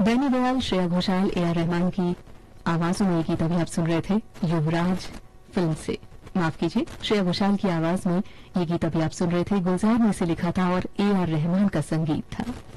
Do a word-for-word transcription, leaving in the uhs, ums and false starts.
Benny Dayal, Shreya Ghoshal, A R Rahman की आवाजों में ये गीत अभी आप सुन रहे थे युवराज फिल्म से। माफ कीजिए, श्रेया घोषाल की आवाज में ये गीत अभी आप सुन रहे थे। गुलजार ने इसे लिखा था और ए आर रहमान का संगीत था।